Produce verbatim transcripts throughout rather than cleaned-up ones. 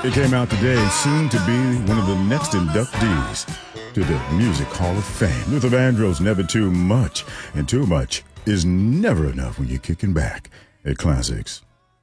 It came out today, soon to be one of the next inductees to the Music Hall of Fame. Luther Vandross, Never Too Much, and too much is never enough when you're kicking back at Classics.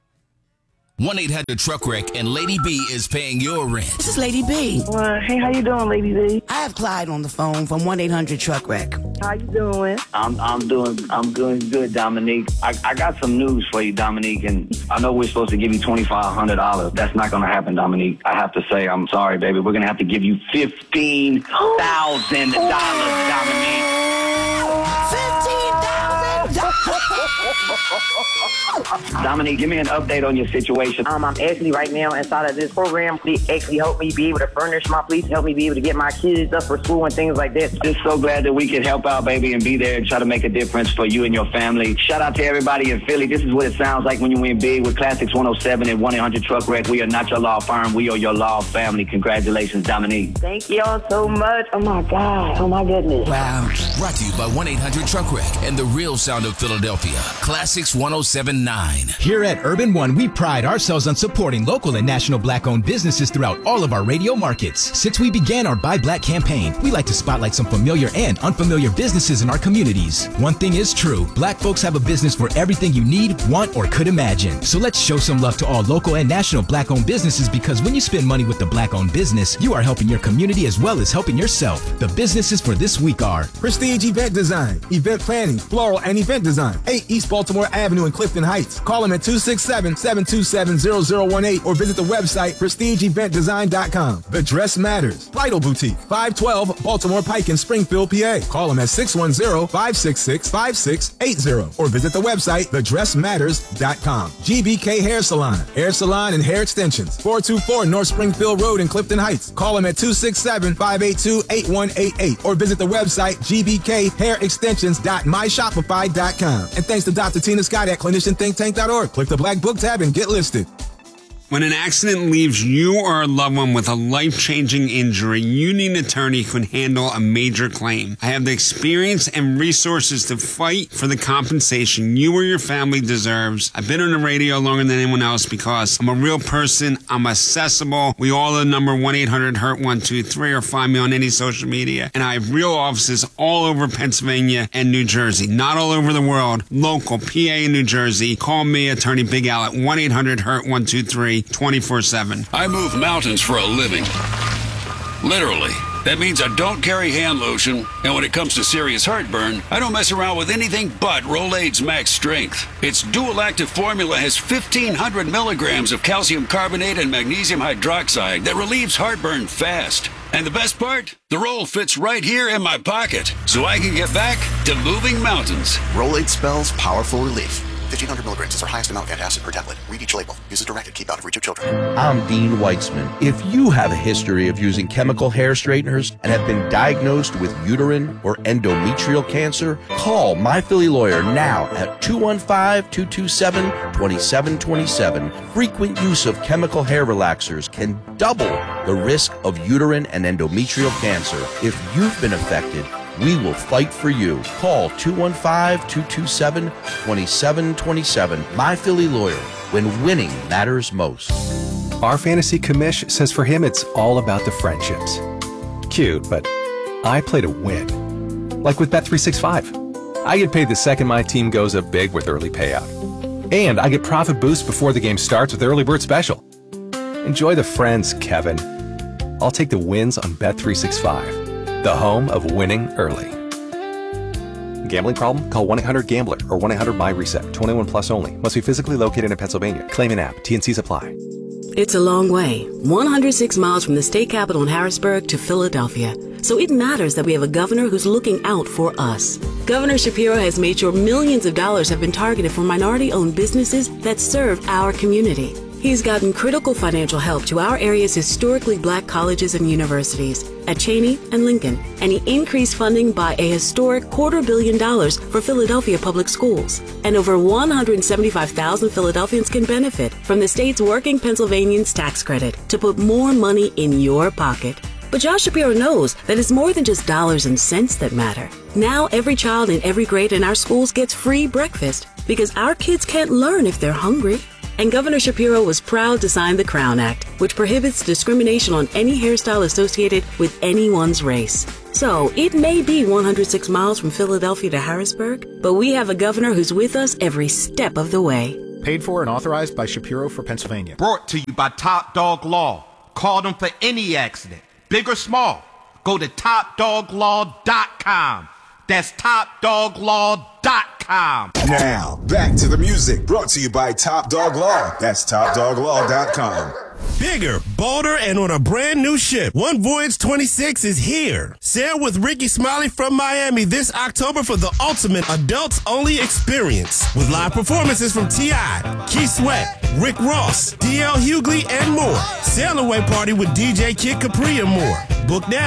one eight hundred truck wreck and Lady B is paying your rent. This is Lady B. Well, hey, how you doing, Lady B? I have Clyde on the phone from one eight hundred truck wreck. How you doing? I'm I'm doing I'm doing good, Dominique. I, I got some news for you, Dominique, and I know we're supposed to give you twenty-five hundred dollars. That's not gonna happen, Dominique. I have to say I'm sorry, baby. We're gonna have to give you fifteen thousand dollars, Dominique. Fifteen thousand dollars. Dominique, give me an update on your situation. Um, I'm actually right now inside of this program. They actually help me be able to furnish my place, help me be able to get my kids up for school and things like that. Just so glad that we could help out, baby, and be there and try to make a difference for you and your family. Shout out to everybody in Philly. This is what it sounds like when you win big with Classics one oh seven and one eight hundred truck wreck. We are not your law firm. We are your law family. Congratulations, Dominique. Thank y'all so much. Oh, my God. Oh, my goodness. Wow. Brought to you by one eight hundred truck wreck and the real sound of Philadelphia. Classics one oh seven point nine. Here at Urban One, we pride ourselves on supporting local and national Black-owned businesses throughout all of our radio markets. Since we began our Buy Black campaign, we like to spotlight some familiar and unfamiliar businesses in our communities. One thing is true, Black folks have a business for everything you need, want, or could imagine. So let's show some love to all local and national Black-owned businesses, because when you spend money with the Black-owned business, you are helping your community as well as helping yourself. The businesses for this week are Prestige Event Design, Event Planning, Floral and Event Design, eight East Baltimore Avenue in Clifton Heights. Call them at two six seven, seven two seven, zero zero one eight or visit the website prestige event design dot com. The Dress Matters, Bridal Boutique, five twelve Baltimore Pike in Springfield, P A. Call them at six one zero, five six six, five six eight zero or visit the website the dress matters dot com. G B K Hair Salon, Hair Salon and Hair Extensions, four two four North Springfield Road in Clifton Heights. Call them at two six seven, five eight two, eight one eight eight or visit the website g b k hair extensions dot my shopify dot com. And thanks to Doctor Tina Scott at clinician think tank dot org. Click the Black Book tab and get listed. When an accident leaves you or a loved one with a life-changing injury, you need an attorney who can handle a major claim. I have the experience and resources to fight for the compensation you or your family deserves. I've been on the radio longer than anyone else because I'm a real person. I'm accessible. We all have the number one eight hundred hurt one two three or find me on any social media. And I have real offices all over Pennsylvania and New Jersey. Not all over the world. Local, P A and New Jersey. Call me, Attorney Big Al, at one eight hundred hurt one two three. twenty-four seven. I move mountains for a living. Literally. That means I don't carry hand lotion, and when it comes to serious heartburn, I don't mess around with anything but Rolaids Max Strength. Its dual-active formula has fifteen hundred milligrams of calcium carbonate and magnesium hydroxide that relieves heartburn fast. And the best part? The roll fits right here in my pocket, so I can get back to moving mountains. Rolaids spells powerful relief. fifteen hundred milligrams is our highest amount of antacid per tablet. Read each label. Use as directed. Keep out of reach of children. I'm Dean Weitzman. If you have a history of using chemical hair straighteners and have been diagnosed with uterine or endometrial cancer, call My Philly Lawyer now at two one five, two two seven, two seven two seven. Frequent use of chemical hair relaxers can double the risk of uterine and endometrial cancer. If you've been affected, we will fight for you. Call two one five, two two seven, two seven two seven. My Philly Lawyer, when winning matters most. Our fantasy commish says for him it's all about the friendships. Cute, but I play to win. Like with Bet three sixty-five. I get paid the second my team goes up big with early payout. And I get profit boost before the game starts with Early Bird Special. Enjoy the friends, Kevin. I'll take the wins on Bet three sixty-five. The home of winning early. Gambling problem? Call one eight hundred gambler or one eight hundred buy reset. twenty-one plus only. Must be physically located in Pennsylvania. Claim an app. T and Cs apply. It's a long way. one hundred six miles from the state capital in Harrisburg to Philadelphia. So it matters that we have a governor who's looking out for us. Governor Shapiro has made sure millions of dollars have been targeted for minority-owned businesses that serve our community. He's gotten critical financial help to our area's historically black colleges and universities at Cheney and Lincoln, and he increased funding by a historic quarter billion dollars for Philadelphia public schools. And over one hundred seventy-five thousand Philadelphians can benefit from the state's Working Pennsylvanians tax credit to put more money in your pocket. But Josh Shapiro knows that it's more than just dollars and cents that matter. Now every child in every grade in our schools gets free breakfast because our kids can't learn if they're hungry. And Governor Shapiro was proud to sign the Crown Act, which prohibits discrimination on any hairstyle associated with anyone's race. So, it may be one hundred six miles from Philadelphia to Harrisburg, but we have a governor who's with us every step of the way. Paid for and authorized by Shapiro for Pennsylvania. Brought to you by Top Dog Law. Call them for any accident, big or small. Go to top dog law dot com. That's top dog law dot com. Now, back to the music. Brought to you by Top Dog Law. That's top dog law dot com. Bigger, bolder, and on a brand new ship. One Voyage twenty-six is here. Sail with Ricky Smiley from Miami this October for the ultimate adults-only experience. With live performances from T I, Keith Sweat, Rick Ross, D L Hughley, and more. Sail away party with D J Kid Capri and more. Book now